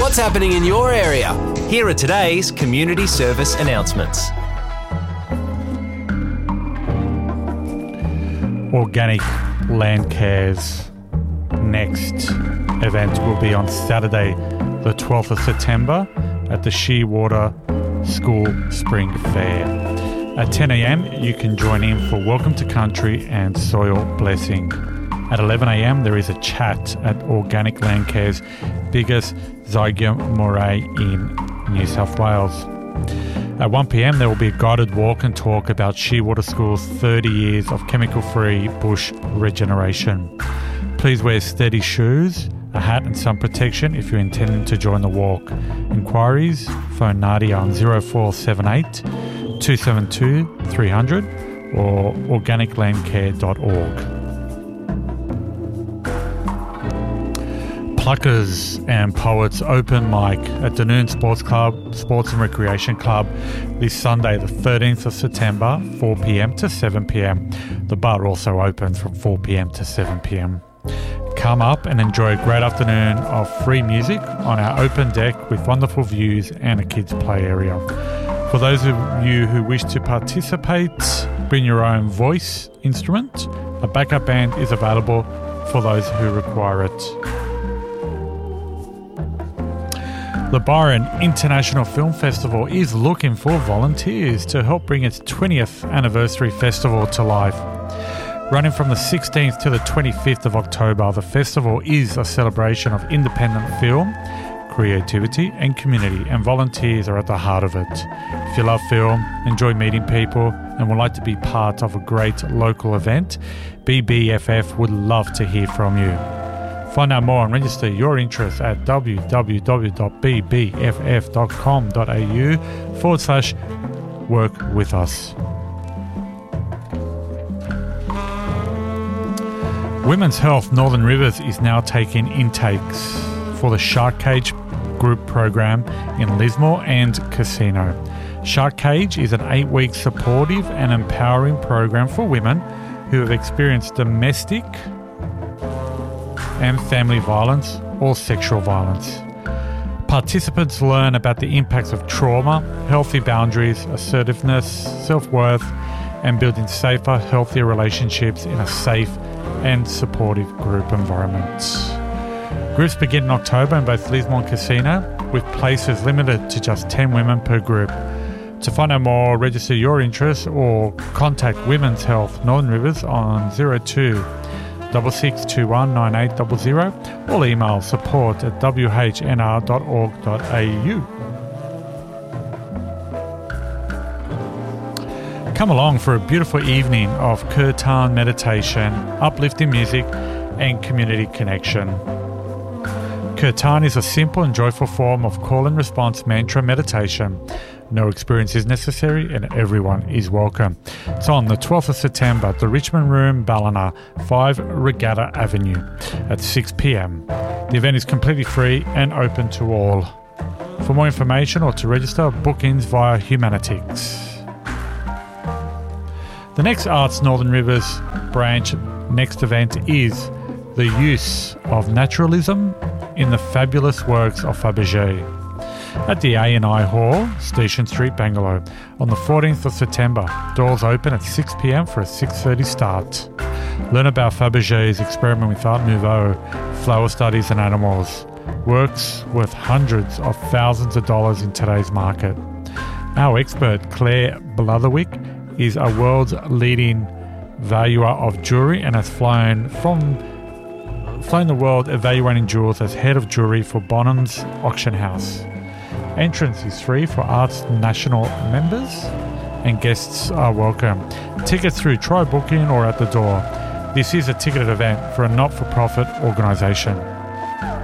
what's happening in your area. Here are today's community service announcements. Organic Land Care's next event will be on Saturday, the 12th of September at the Shearwater School Spring Fair. At 10 a.m, you can join in for Welcome to Country and Soil Blessing. At 11 a.m, there is a chat at Organic Land Care's biggest Zygia Moray in New South Wales. At 1 p.m, there will be a guided walk and talk about Shearwater School's 30 years of chemical-free bush regeneration. Please wear steady shoes, a hat and sun protection if you're intending to join the walk. Inquiries, phone Nadia on 0478 272 300 or organiclandcare.org. Pluckers and Poets Open Mic at Dunoon Sports Club, Sports and Recreation Club this Sunday the 13th of September, 4pm to 7pm. The bar also opens from 4pm to 7pm. Come up and enjoy a great afternoon of free music on our open deck with wonderful views and a kids play area. For those of you who wish to participate, bring your own voice instrument. A backup band is available for those who require it. The Byron International Film Festival is looking for volunteers to help bring its 20th anniversary festival to life. Running from the 16th to the 25th of October, the festival is a celebration of independent film, creativity and community, and volunteers are at the heart of it. If you love film, enjoy meeting people and would like to be part of a great local event, BBFF would love to hear from you. Find out more and register your interest at www.bBFF.com.au/work with us. Women's Health Northern Rivers is now taking intakes for the Shark Cage Group program in Lismore and Casino. Shark Cage is an 8-week supportive and empowering program for women who have experienced domestic and family violence or sexual violence. Participants learn about the impacts of trauma, healthy boundaries, assertiveness, self-worth, and building safer, healthier relationships in a safe and supportive group environment. Groups begin in October in both Lismore and Casino, with places limited to just 10 women per group. To find out more, register your interest or contact Women's Health Northern Rivers on 02 6621 9800 or email support@whnr.org.au. Come along for a beautiful evening of kirtan meditation, uplifting music and community connection. Kirtan is a simple and joyful form of call and response mantra meditation. No experience is necessary and everyone is welcome. It's on the 12th of September at the Richmond Room, Ballina, 5 Regatta Avenue at 6 p.m. The event is completely free and open to all. For more information or to register, bookings via Humanitics. The next Arts Northern Rivers branch next event is the use of naturalism in the fabulous works of Fabergé at the A&I Hall, Station Street, Bangalow, on the 14th of September. Doors open at 6 p.m. for a 6:30 start. Learn about Fabergé's experiment with Art Nouveau, flower studies and animals. Works worth hundreds of thousands of dollars in today's market. Our expert, Claire Blatherwick, is a world's leading valuer of jewellery and has flown the world evaluating jewels as head of jewellery for Bonhams Auction House. Entrance is free for Arts National members and guests are welcome. Tickets through Try Booking or at the door. This is a ticketed event for a not-for-profit organisation.